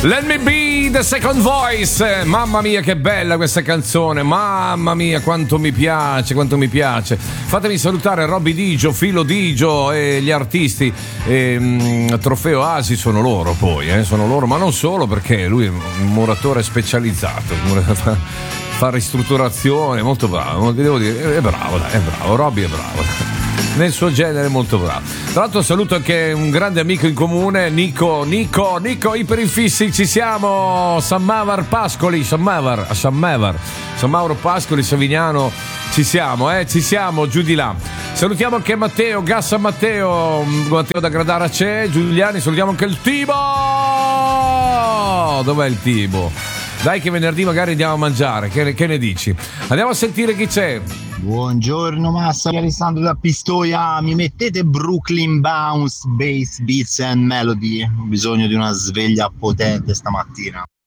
Let Me Be The Second Voice. Mamma mia che bella questa canzone, mamma mia quanto mi piace, quanto mi piace. Fatemi salutare Robby Digio, Filo Digio e gli artisti. Trofeo Asi sono loro poi, sono loro, ma non solo, perché lui è un muratore specializzato, fa ristrutturazione, molto bravo, devo dire, è bravo, Robby è bravo. Nel suo genere molto bravo. Tra l'altro saluto anche un grande amico in comune, Nico Iperinfissi, ci siamo, San Mauro Pascoli, Savignano, ci siamo giù di là. Salutiamo anche Matteo, Gassa Matteo da Gradara c'è, Giuliani, salutiamo anche il Tibo. Dov'è il Tibo? Dai che venerdì magari andiamo a mangiare, che ne dici? Andiamo a sentire chi c'è. Buongiorno Massa, Alessandro da Pistoia, mi mettete Brooklyn Bounce, Bass, Beats and Melody? Ho bisogno di una sveglia potente stamattina.